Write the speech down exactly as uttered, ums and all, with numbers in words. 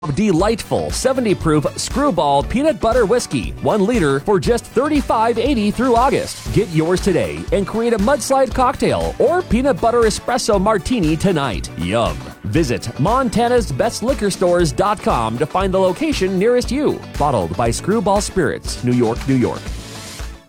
Delightful seventy proof Screwball Peanut Butter Whiskey, one liter for just thirty-five eighty through August. Get yours today and create a mudslide cocktail or peanut butter espresso martini tonight. Yum. Visit Montana's Best Liquor Stores dot com to find the location nearest you. Bottled by Screwball Spirits, New York, New York.